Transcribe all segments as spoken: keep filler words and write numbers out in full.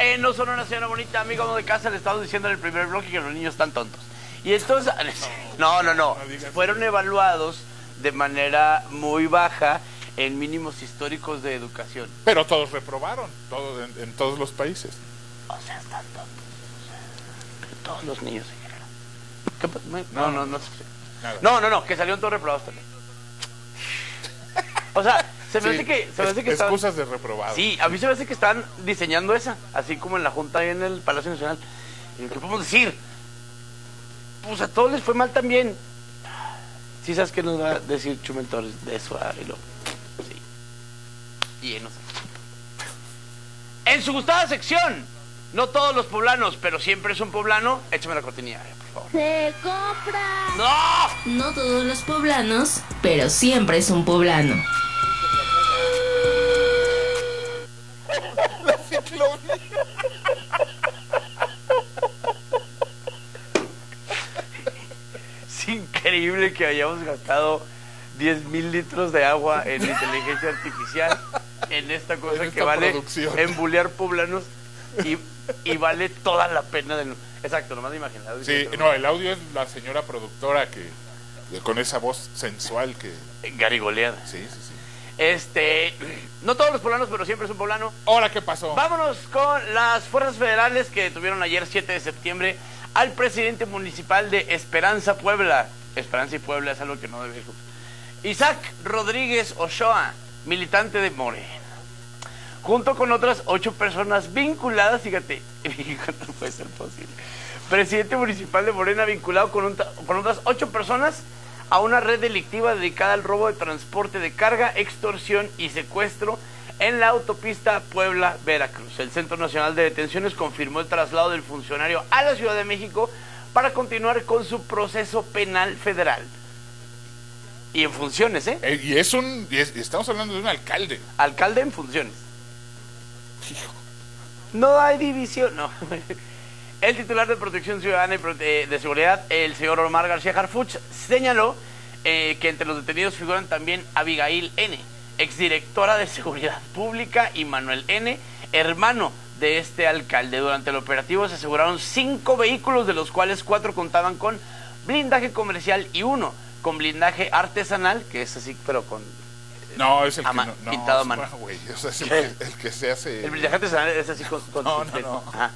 eh, no son una señora bonita, amigo de casa, le estamos diciendo en el primer bloque que los niños están tontos. Y entonces, no, no, no, fueron evaluados de manera muy baja en mínimos históricos de educación. Pero todos reprobaron, todos en, en todos los países. O sea, están tontos. Todos los niños en general. ¿Qué? No, no, no. No, no, no, no, que salieron todos reprobados también. O sea, se me sí, hace que... Se me hace que excusas estaban, de reprobados. Sí, a mí se me hace que están diseñando esa, así como en la junta ahí en el Palacio Nacional. ¿Qué podemos decir? Pues a todos les fue mal también. ¿Sí sabes qué nos va a decir Chumel Torres de eso? Ah, y lo, sí. Y no sé. En su gustada sección, no todos los poblanos, pero siempre es un poblano, échame la cortinilla, por favor. ¡Se compra! ¡No! No todos los poblanos, pero siempre es un poblano. La ciclovía. Es increíble que hayamos gastado diez mil litros de agua en inteligencia artificial en esta cosa en esta que vale producción. Embulear poblanos y, y vale toda la pena del... Exacto, nomás de imaginar. Sí, no, el audio es la señora productora que con esa voz sensual que... Garigoleada. Sí, sí, sí. Este, no todos los poblanos, pero siempre es un poblano. Ahora, ¿qué pasó? Vámonos con las fuerzas federales que detuvieron ayer, siete de septiembre, al presidente municipal de Esperanza, Puebla. Esperanza y Puebla es algo que no debe ir. Isaac Rodríguez Ochoa, militante de Morena, junto con otras ocho personas vinculadas, fíjate, no puede ser posible. Presidente municipal de Morena vinculado con, un, con otras ocho personas a una red delictiva dedicada al robo de transporte de carga, extorsión y secuestro en la autopista Puebla-Veracruz. El Centro Nacional de Detenciones confirmó el traslado del funcionario a la Ciudad de México para continuar con su proceso penal federal. Y en funciones, ¿eh? eh y es un... Y es, estamos hablando de un alcalde. Alcalde en funciones. Hijo. No hay división, no. El titular de Protección Ciudadana y Prote de Seguridad, el señor Omar García Harfuch, señaló eh, que entre los detenidos figuran también Abigail N., exdirectora de Seguridad Pública, y Manuel N., hermano de este alcalde. Durante el operativo se aseguraron cinco vehículos, de los cuales cuatro contaban con blindaje comercial y uno con blindaje artesanal, que es así, pero con... No, es el que no, no, pintado no, a mano. Wey, o sea, es el, que, el que se hace... El blindaje artesanal es así con... con no, no, no. Ajá.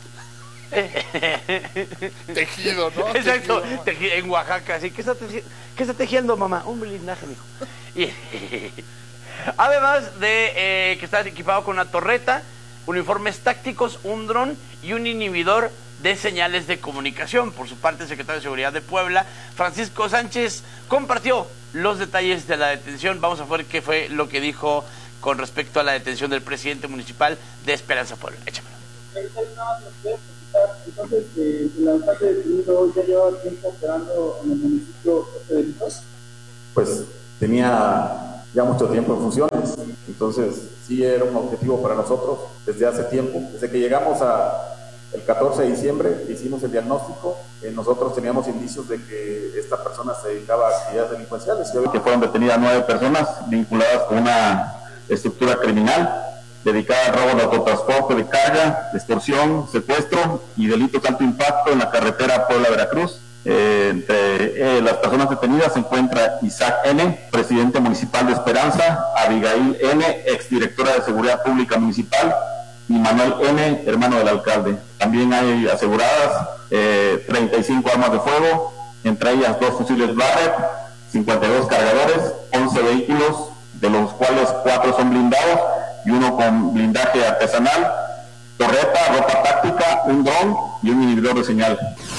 Tejido, ¿no? Exacto, Tejido, tejido, en Oaxaca, así. ¿Qué está, teji ¿Qué está tejiendo, mamá? Un blindaje, mijo. Y, además de eh, que está equipado con una torreta, uniformes tácticos, un dron y un inhibidor de señales de comunicación. Por su parte, el secretario de Seguridad de Puebla, Francisco Sánchez, compartió los detalles de la detención. Vamos a ver qué fue lo que dijo con respecto a la detención del presidente municipal de Esperanza Puebla. Échamelo. Entonces, eh, el alcalde detenido ya llevaba tiempo operando en el municipio de delitos. Pues tenía ya mucho tiempo en funciones, entonces sí era un objetivo para nosotros desde hace tiempo. Desde que llegamos a el catorce de diciembre, hicimos el diagnóstico, eh, nosotros teníamos indicios de que esta persona se dedicaba a actividades delincuenciales. Que fueron detenidas nueve personas vinculadas con una estructura criminal dedicada al robo de autotransporte de carga, extorsión, secuestro y delitos de alto impacto en la carretera Puebla-Veracruz. Eh, entre eh, las personas detenidas se encuentra Isaac N., presidente municipal de Esperanza, Abigail N., exdirectora de Seguridad Pública Municipal, y Manuel N., hermano del alcalde. También hay aseguradas eh, treinta y cinco armas de fuego, entre ellas dos fusiles Barrett, cincuenta y dos cargadores, once vehículos, de los cuales cuatro son blindados y uno con blindaje artesanal, torreta, ropa táctica, un dron y un inhibidor de señal.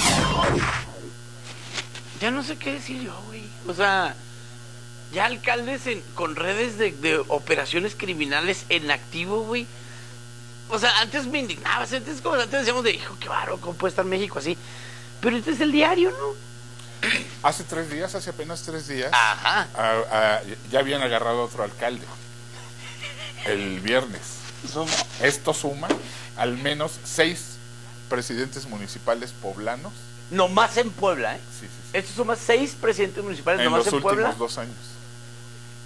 Ya no sé qué decir yo, güey. O sea, ya alcaldes en, con redes de, de operaciones criminales en activo, güey. O sea, antes me indignaba, antes, como, antes decíamos de, hijo, qué baro, ¿cómo puede estar México así? Pero este es el diario, ¿no? Hace tres días, hace apenas tres días, Ajá. A, a, ya habían agarrado a otro alcalde. El viernes. Suma. Esto suma al menos seis presidentes municipales poblanos. Nomás en Puebla, ¿eh? Sí, sí, sí. Esto suma seis presidentes municipales en nomás los en Puebla. últimos dos años.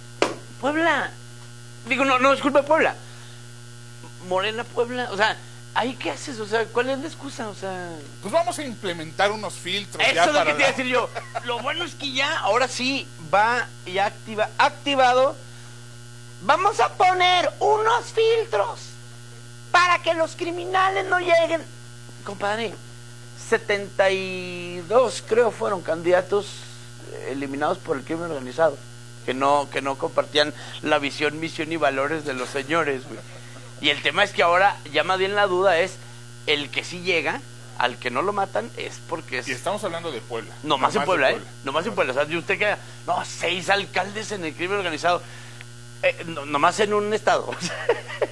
Puebla. Digo, no, no, disculpe, Puebla. Morena, Puebla. O sea, ¿ahí qué haces? O sea, ¿cuál es la excusa? O sea... Pues vamos a implementar unos filtros Eso ya es lo para que te iba a la- decir yo. Lo bueno es que ya, ahora sí, va ya activa, activado. Vamos a poner unos filtros para que los criminales no lleguen. Compadre, setenta y dos creo fueron candidatos eliminados por el crimen organizado, que no, que no compartían la visión, misión y valores de los señores, güey. Y el tema es que ahora ya más bien la duda es el que sí llega, al que no lo matan, es porque es... Y estamos hablando de Puebla. No más en de Puebla, ¿eh? No más en Puebla. O sea, y usted queda, no, seis alcaldes en el crimen organizado. Eh, no, nomás en un estado. O sea,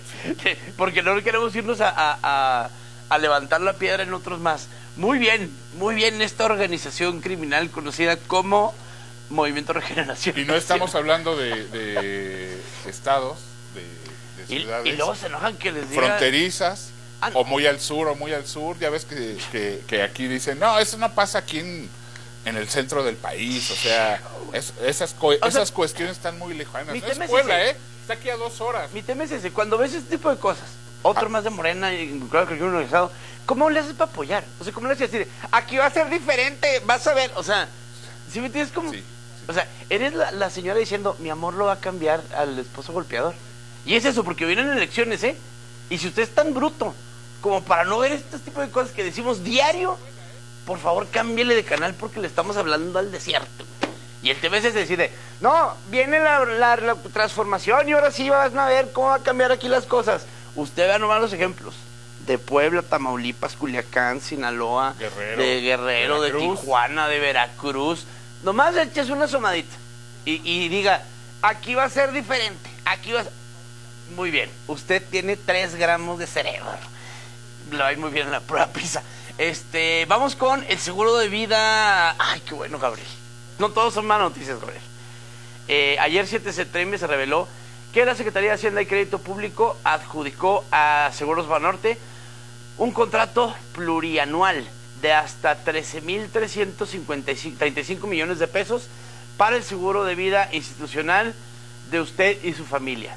porque no queremos irnos a, a, a, a levantar la piedra en otros más. Muy bien, muy bien esta organización criminal conocida como Movimiento Regeneración. Y no estamos hablando de, de estados, de, de Y, ciudades y luego se enojan que les diga... fronterizas, Ah, no. o muy al sur o muy al sur. Ya ves que, que, que aquí dicen, no, eso no pasa aquí en, en el centro del país. O sea, es, esas, co- sea, esas cuestiones están muy lejanas. mi No es tema es Puebla, ese. ¿eh? Está aquí a dos horas. Mi tema es ese, cuando ves este tipo de cosas, otro Ah. más de Morena, involucrado con el crimen organizado, ¿cómo le haces para apoyar? O sea, ¿cómo le haces decir, aquí va a ser diferente, vas a ver? O sea, ¿sí me entiendes? Como, Sí, sí. o sea, eres la, la señora diciendo, mi amor lo va a cambiar al esposo golpeador. Y es eso, porque vienen elecciones, ¿eh? Y si usted es tan bruto como para no ver este tipo de cosas que decimos diario, por favor cámbiele de canal porque le estamos hablando al desierto. Y el T V C se decide, no, viene la, la, la transformación y ahora sí van a ver cómo va a cambiar aquí las cosas. Usted vea nomás los ejemplos de Puebla, Tamaulipas, Culiacán, Sinaloa, Guerrero, de Guerrero, de Veracruz. Tijuana, de Veracruz. Nomás le eches una asomadita y, y diga, aquí va a ser diferente, aquí va a ser... Muy bien, usted tiene tres gramos de cerebro. Le va a ir muy bien en la prueba PISA. Este, vamos con el seguro de vida. Ay, qué bueno, Gabriel. No todos son malas noticias, Gabriel. Eh, ayer siete de septiembre se reveló que la Secretaría de Hacienda y Crédito Público adjudicó a Seguros Banorte un contrato plurianual de hasta trece mil trescientos treinta y cinco millones de pesos para el seguro de vida institucional de usted y su familia.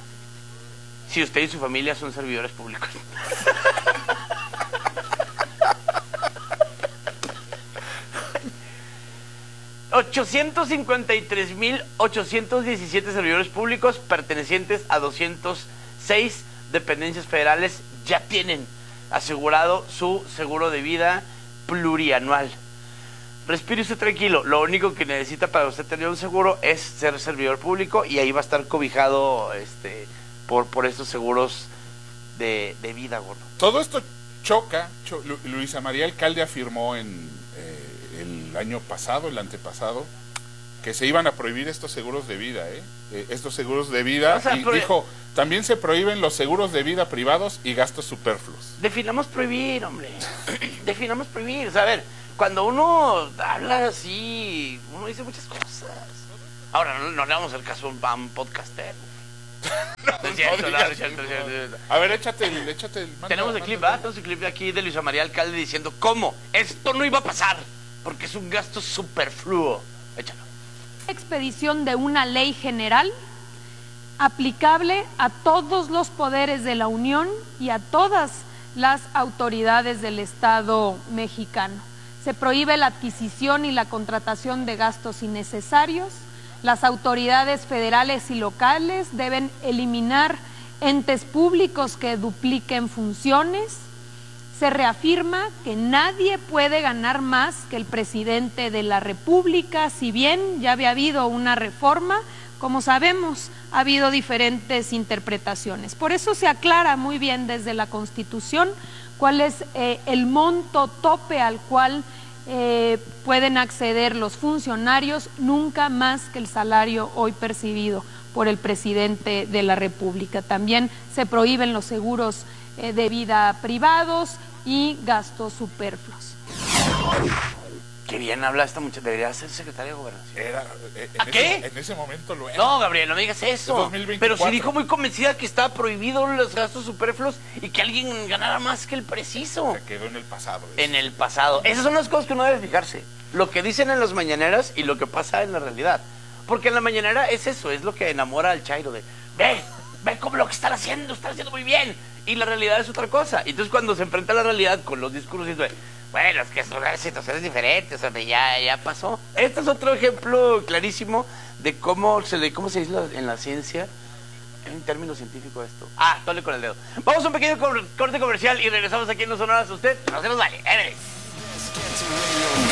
Si usted y su familia son servidores públicos. ochocientos cincuenta y tres mil ochocientos diecisiete servidores públicos pertenecientes a doscientas seis dependencias federales ya tienen asegurado su seguro de vida plurianual. Respire usted tranquilo, lo único que necesita para usted tener un seguro es ser servidor público y ahí va a estar cobijado este por, por estos seguros de, de vida, gordo. Todo esto choca. Cho- Lu- Luisa María Alcalde afirmó en eh, el año pasado, el antepasado, que se iban a prohibir estos seguros de vida, ¿eh? Eh, estos seguros de vida, O sea, y pero- dijo, también se prohíben los seguros de vida privados y gastos superfluos. Definamos prohibir, hombre. Definamos prohibir. O sea, a ver, cuando uno habla así, uno dice muchas cosas. Ahora, no, no le vamos el caso a un podcaster. No es cierto, No no, digas es cierto, eso, es cierto, no. es cierto. A ver, échate el, échate el manda- Tenemos el manda- clip, ¿verdad? Tenemos el clip de aquí de Luisa María Alcalde diciendo cómo esto no iba a pasar, porque es un gasto superfluo. Échalo. Expedición de una ley general aplicable a todos los poderes de la Unión y a todas las autoridades del Estado mexicano. Se prohíbe la adquisición y la contratación de gastos innecesarios. Las autoridades federales y locales deben eliminar entes públicos que dupliquen funciones. Se reafirma que nadie puede ganar más que el presidente de la República, si bien ya había habido una reforma, como sabemos, ha habido diferentes interpretaciones. Por eso se aclara muy bien desde la Constitución cuál es eh, el monto tope al cual eh, pueden acceder los funcionarios, nunca más que el salario hoy percibido por el presidente de la República. También se prohíben los seguros eh, de vida privados y gastos superfluos. Qué bien habla esta muchacha, debería ser secretaria de Gobernación. Era, eh, en ¿A ese- qué? En ese momento lo era. No, Gabriel, no me digas eso. Es dos mil veinticuatro. Pero sí dijo muy convencida que estaba prohibido los gastos superfluos y que alguien ganara más que el preciso. Se quedó en el pasado. eso. En el pasado. Esas son las cosas que uno debe fijarse. Lo que dicen en las mañaneras y lo que pasa en la realidad. Porque en la mañanera es eso, es lo que enamora al chairo de, ve, ve cómo lo que están haciendo, están haciendo muy bien. y la realidad es otra cosa. Entonces cuando se enfrenta la realidad con los discursos, dice, bueno, es que son situaciones diferentes, hombre, ya, ya pasó. Este es otro ejemplo clarísimo de cómo se, de cómo se dice en la ciencia, en términos científicos esto. Ah, tole con el dedo. Vamos a un pequeño corte comercial y regresamos aquí en Los Sonoras. Usted no se nos vale. Everest.